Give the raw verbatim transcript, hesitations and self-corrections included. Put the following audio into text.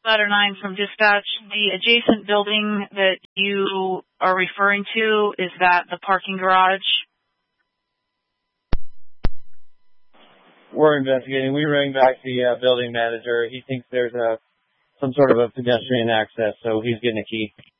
Ladder nine from dispatch. The adjacent building that you are referring to, is that the parking garage? We're investigating. We rang back the uh, building manager. He thinks there's a some sort of a pedestrian access, so he's getting a key.